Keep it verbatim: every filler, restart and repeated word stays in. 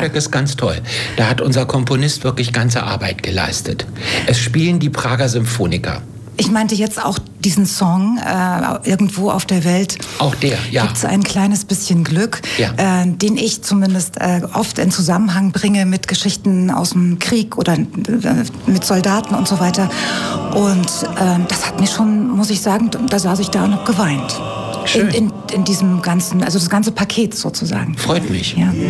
Soundtrack ist ganz toll. Da hat unser Komponist wirklich ganze Arbeit geleistet. Es spielen die Prager Symphoniker. Ich meinte jetzt auch diesen Song, äh, irgendwo auf der Welt. Auch der, ja. Gibt es ein kleines bisschen Glück, ja. äh, den ich zumindest äh, oft in Zusammenhang bringe mit Geschichten aus dem Krieg oder äh, mit Soldaten und so weiter. Und äh, das hat mich schon, muss ich sagen, da saß ich da und hab geweint. Schön. In, in, in diesem ganzen, also das ganze Paket sozusagen. Freut mich. Ja.